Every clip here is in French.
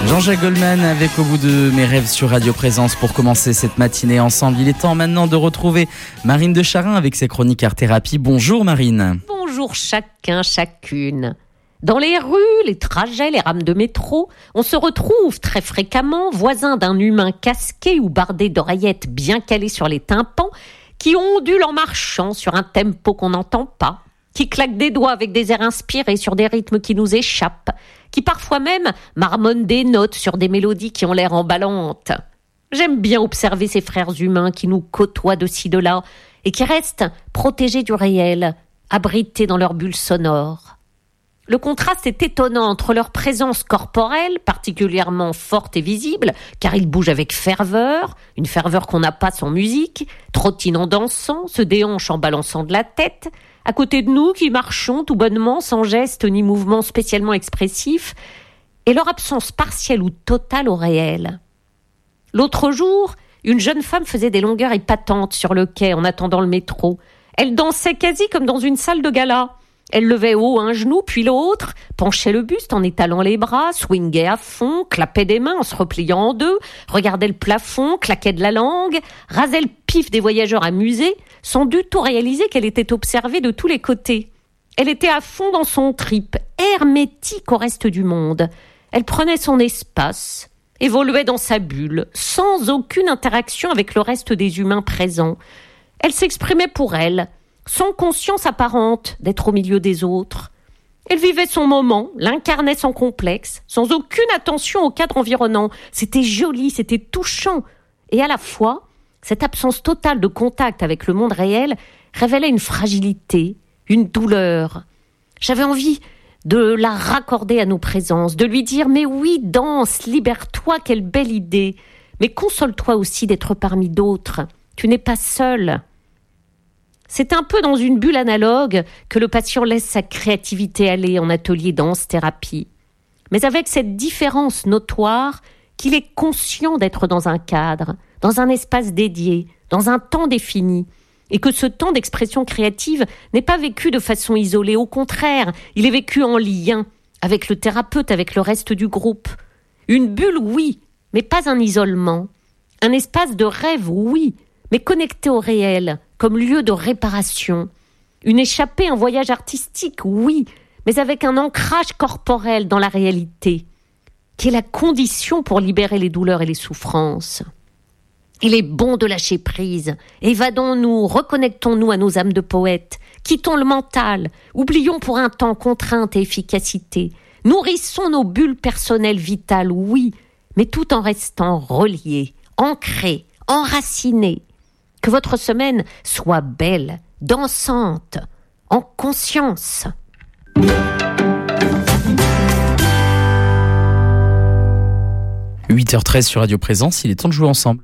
Jean-Jacques Goldman avec Au bout de mes rêves sur Radio Présence pour commencer cette matinée ensemble. Il est temps maintenant de retrouver Marine de Charin avec ses chroniques Art Thérapie. Bonjour Marine. Bonjour chacun, chacune. Dans les rues, les trajets, les rames de métro, on se retrouve très fréquemment voisins d'un humain casqué ou bardé d'oreillettes bien calées sur les tympans qui ondule en marchant sur un tempo qu'on n'entend pas, qui claque des doigts avec des airs inspirés sur des rythmes qui nous échappent, qui parfois même marmonnent des notes sur des mélodies qui ont l'air emballantes. J'aime bien observer ces frères humains qui nous côtoient de ci de là et qui restent protégés du réel, abrités dans leur bulle sonore. Le contraste est étonnant entre leur présence corporelle, particulièrement forte et visible, car ils bougent avec ferveur, une ferveur qu'on n'a pas sans musique, trottinant dansant, se déhanchent en balançant de la tête, à côté de nous qui marchons tout bonnement, sans geste ni mouvement spécialement expressif, et leur absence partielle ou totale au réel. L'autre jour, une jeune femme faisait des longueurs épatantes sur le quai en attendant le métro. Elle dansait quasi comme dans une salle de gala. Elle levait haut un genou, puis l'autre, penchait le buste en étalant les bras, swingait à fond, clapait des mains en se repliant en deux, regardait le plafond, claquait de la langue, rasait le pif des voyageurs amusés, sans du tout réaliser qu'elle était observée de tous les côtés. Elle était à fond dans son trip, hermétique au reste du monde. Elle prenait son espace, évoluait dans sa bulle, sans aucune interaction avec le reste des humains présents. Elle s'exprimait pour elle, sans conscience apparente d'être au milieu des autres. Elle vivait son moment, l'incarnait sans complexe, sans aucune attention au cadre environnant. C'était joli, c'était touchant. Et à la fois, cette absence totale de contact avec le monde réel révélait une fragilité, une douleur. J'avais envie de la raccorder à nos présences, de lui dire « Mais oui, danse, libère-toi, quelle belle idée. Mais console-toi aussi d'être parmi d'autres. Tu n'es pas seul. » C'est un peu dans une bulle analogue que le patient laisse sa créativité aller en atelier danse-thérapie. Mais avec cette différence notoire qu'il est conscient d'être dans un cadre, dans un espace dédié, dans un temps défini, et que ce temps d'expression créative n'est pas vécu de façon isolée. Au contraire, il est vécu en lien avec le thérapeute, avec le reste du groupe. Une bulle, oui, mais pas un isolement. Un espace de rêve, oui, mais connecté au réel, comme lieu de réparation. Une échappée, un voyage artistique, oui, mais avec un ancrage corporel dans la réalité, qui est la condition pour libérer les douleurs et les souffrances. Il est bon de lâcher prise. Évadons-nous, reconnectons-nous à nos âmes de poètes. Quittons le mental, oublions pour un temps contrainte et efficacité. Nourrissons nos bulles personnelles vitales, oui, mais tout en restant reliés, ancrés, enracinés. Que votre semaine soit belle, dansante, en conscience. 8h13 sur Radio Présence, il est temps de jouer ensemble.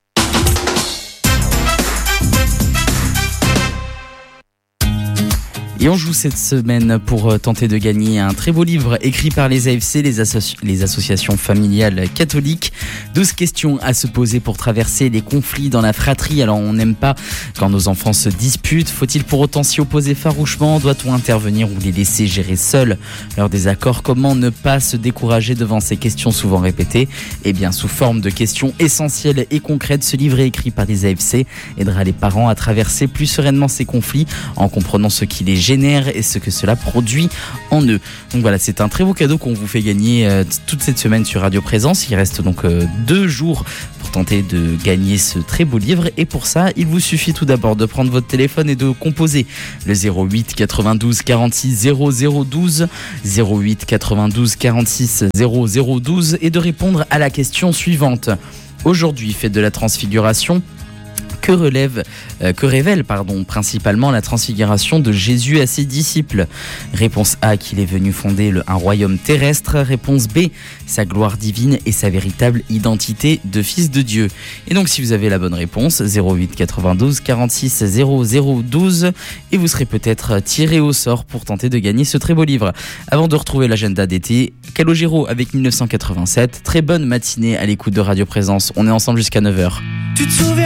Et on joue cette semaine pour tenter de gagner un très beau livre écrit par les AFC, les associations familiales catholiques. 12 questions à se poser pour traverser les conflits dans la fratrie. Alors on n'aime pas quand nos enfants se disputent. Faut-il pour autant s'y opposer farouchement ? Doit-on intervenir ou les laisser gérer seuls leurs désaccords ? Comment ne pas se décourager devant ces questions souvent répétées ? Eh bien, sous forme de questions essentielles et concrètes, ce livre écrit par les AFC aidera les parents à traverser plus sereinement ces conflits en comprenant ce qui les génère et ce que cela produit en eux. Donc voilà, c'est un très beau cadeau qu'on vous fait gagner toute cette semaine sur Radio Présence. Il reste donc 2 jours pour tenter de gagner ce très beau livre et pour ça, il vous suffit tout d'abord de prendre votre téléphone et de composer le 08 92 46 0012 08 92 46 0012 et de répondre à la question suivante. Aujourd'hui, fête de la Transfiguration. Que révèle principalement la transfiguration de Jésus à ses disciples ? Réponse A, qu'il est venu fonder un royaume terrestre. Réponse B, sa gloire divine et sa véritable identité de fils de Dieu. Et donc si vous avez la bonne réponse, 08 92 46 0012 et vous serez peut-être tiré au sort pour tenter de gagner ce très beau livre. Avant de retrouver l'agenda d'été, Calogero avec 1987. Très bonne matinée à l'écoute de Radio Présence. On est ensemble jusqu'à 9h. Tu te souviens